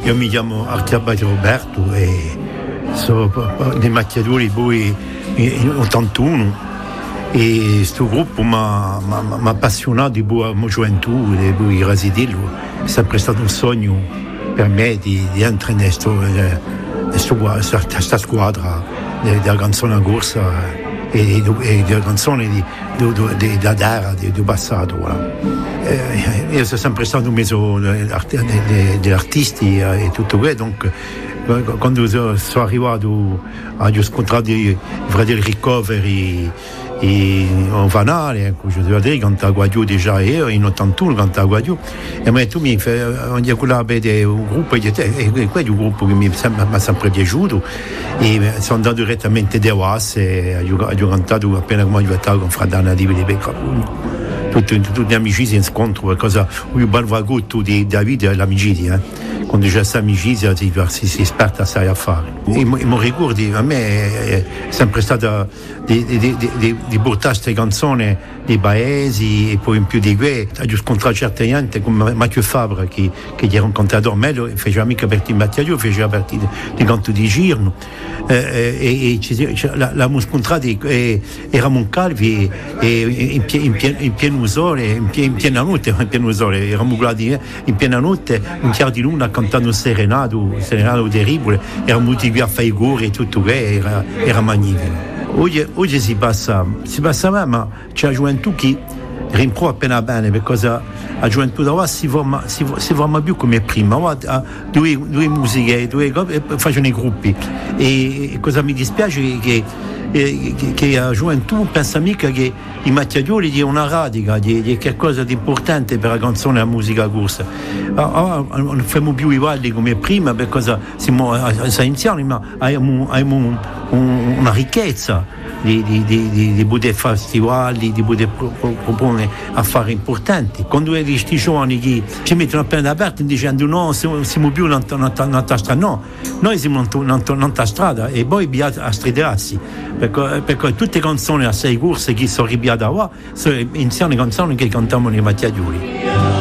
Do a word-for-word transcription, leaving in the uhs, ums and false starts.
io mi chiamo Archiabate Roberto e sono dei macchiatori poi in ottantuno e questo gruppo mi ha appassionato di buona gioventù e di residirlo. È sempre stato un sogno per me di, di entrare in questa squadra della canzone a corsa e, e della canzone di, di, di, di terra, di, di passato. Voilà. Eh, io sono sempre stato un mezzo degli artisti e tutto questo, donc quando sono arrivato a scontrare i fratelli Ricoveri in Vanale, ecco, je dois dire, quand t'as Guadio déjà io, in ottantuno, quand t'as Guadio, e mi ha detto, mi on a collaborato un gruppo, e quello gruppo che mi ha sempre piaciuto, e sono andato direttamente da Oas, e ho cantato appena come ho diventato con Fradana di Beccapuno. Tutte, tutte le amicizie in scontro, cosa più balvagotto di Davide è l'amicizia, eh? Quando c'è questa amicizia si, si, si esperta assai a fare. E mi ricordi, a me è sempre stata di, di, di, di, di portare queste canzoni dei paesi e poi in più di questo, ho scontrato certe gente come Mathieu Fabre che, che era un cantatore, me lo faceva mica per il Mathieu, faceva per il canto di Girno, eh, e, e la, la scontrata era Moncalvi e in, in, in, in pieno sole, in, in piena notte, in pieno sole, eravamo guardati in piena notte, un chiaro di luna cantando un serenato, un serenato terribile, eravamo tutti qui a fare i gori e tutto questo, era, era magnifico. Oggi, oggi si passa, si passa bene, ma c'è la gioventù che rimpro appena bene, perché la gioventù da ora si forma, si, si forma più come prima, ora, due, due musiche, due cose, facciano i gruppi, e, e cosa mi dispiace è che Che, che la gioventù pensa mica che i macchiaioli di una radica, di, di qualcosa di importante per la canzone e la musica corsa. Ora non facciamo più i valli come prima perché siamo anziani, ma abbiamo, abbiamo un, una ricchezza di, di, di, di, di poter fare festivali, di poter proporre affari importanti. Quando vedi questi giovani che ci mettono appena aperti dicendo no, siamo, siamo più in una strada, no, noi siamo in una strada e poi bisogna stridarsi. Perché, perché tutte le canzoni a sei corse che sono ripiate qua sono insieme canzoni che cantiamo nei macchiaioli.